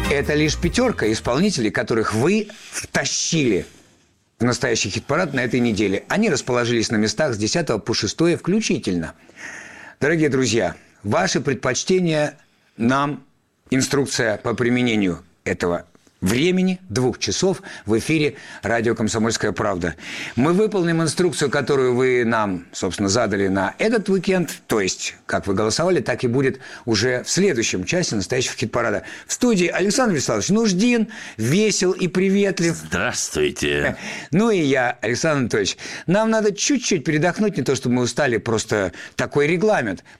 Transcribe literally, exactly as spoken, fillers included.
Это лишь пятерка исполнителей, которых вы втащили в настоящий хит-парад на этой неделе. Они расположились на местах с десятого по шестое включительно. Дорогие друзья, ваши предпочтения нам инструкция по применению этого времени, двух часов в эфире радио «Комсомольская правда». Мы выполним инструкцию, которую вы нам, собственно, задали на этот уикенд. То есть, как вы голосовали, так и будет уже в следующем часе настоящего хит-парада. В студии Александр Вячеславович Нуждин, весел и приветлив. Здравствуйте. Ну и я, Александр Анатольевич. Нам надо чуть-чуть передохнуть, не то чтобы мы устали, просто такой регламент.